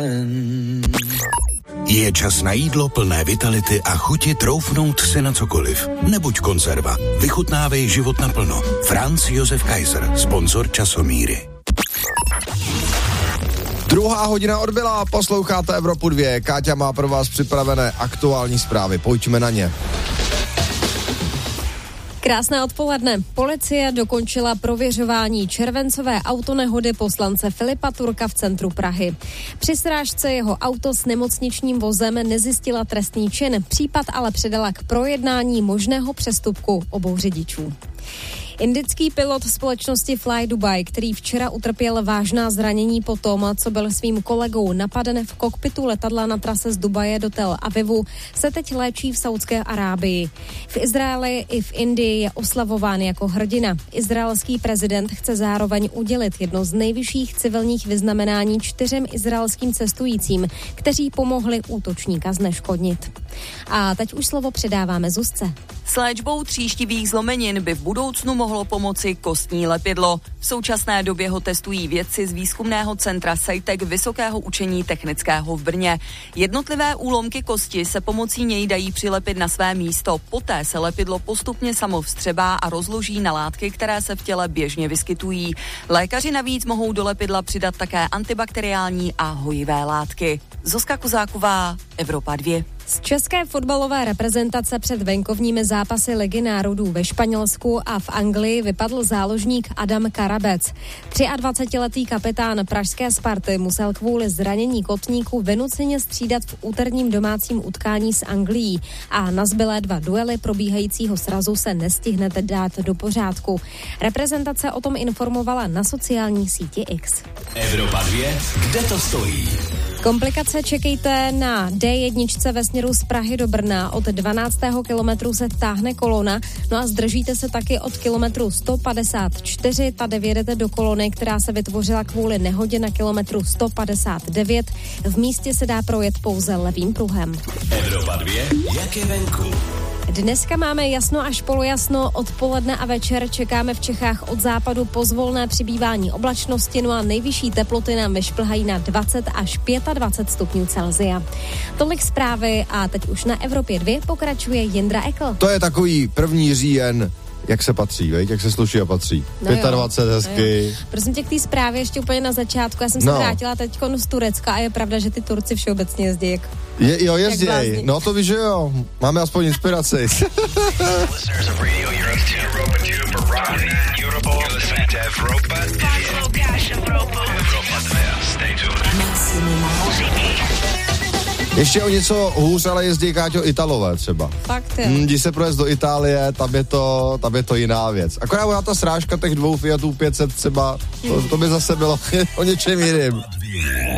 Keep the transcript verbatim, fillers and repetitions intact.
Je čas na jídlo plné vitality a chuti troufnout si na cokoliv. Nebuď konzerva. Vychutnávej život naplno. Franz Josef Kaiser, sponzor Časomíry. Druhá hodina odbyla, posloucháte Evropu dva. Káťa má pro vás připravené aktuální zprávy. Pojďme na ně. Krásné odpoledne. Policie dokončila prověřování červencové autonehody poslance Filipa Turka v centru Prahy. Při srážce jeho auto s nemocničním vozem nezjistila trestný čin, případ ale předala k projednání možného přestupku obou řidičů. Indický pilot společnosti Fly Dubai, který včera utrpěl vážná zranění po tom, co byl svým kolegou napaden v kokpitu letadla na trase z Dubaje do Tel Avivu, se teď léčí v Saudské Arábii. V Izraeli i v Indii je oslavován jako hrdina. Izraelský prezident chce zároveň udělit jedno z nejvyšších civilních vyznamenání čtyřem izraelským cestujícím, kteří pomohli útočníka zneškodnit. A teď už slovo předáváme Zuzce. S léčbou tříštivých zlomenin by v budoucnu mohlo pomoci kostní lepidlo. V současné době ho testují vědci z výzkumného centra SEITEC Vysokého učení technického v Brně. Jednotlivé úlomky kosti se pomocí něj dají přilepit na své místo. Poté se lepidlo postupně samo vstřebá a rozloží na látky, které se v těle běžně vyskytují. Lékaři navíc mohou do lepidla přidat také antibakteriální a hojivé látky. Zuzka Kozáková, Evropa dva. Z české fotbalové reprezentace před venkovními zápasy Ligy národů ve Španělsku a v Anglii vypadl záložník Adam Karabec. dvacetiletý kapitán pražské Sparty musel kvůli zranění kotníku vynuceně střídat v úterním domácím utkání s Anglií a na zbylé dva duely probíhajícího srazu se nestihnete dát do pořádku. Reprezentace o tom informovala na sociální síti X. Evropa dva, kde to stojí? Komplikace čekejte na dé jedna ve směru z Prahy do Brna. Od dvanáctého kilometru se táhne kolona, no a zdržíte se taky od kilometru sto padesát čtyři. Tady vjedete do kolony, která se vytvořila kvůli nehodě na kilometru sto padesát devět. V místě se dá projet pouze levým pruhem. Evropa dva, jak je venku? Dneska máme jasno až polojasno, odpoledne a večer čekáme v Čechách od západu pozvolné přibývání oblačnosti, no a nejvyšší teploty nám vyšplhají na dvacet až dvacet pět stupňů Celsia. Tolik zprávy a teď už na Evropě dva pokračuje Jindra Ekl. To je takový první říjen, jak se patří, veď? Jak se sluší a patří. No dvacet pět hezky. No prosím tě, k té zprávě ještě úplně na začátku. Já jsem se no. vrátila teď z Turecka a je pravda, že ty Turci všeobecně jezdí jak Je, jo, jezděj. No to víš, že jo. Máme aspoň inspiraci. Ještě o něco hůř, ale jezdí, Káťo, Italové třeba. Fakt je. Hmm, když se projezd do Itálie, tam je to, tam je to jiná věc. Akorát ona ta srážka těch dvou Fiatů pět set třeba, to, to by zase bylo o něčem jiným.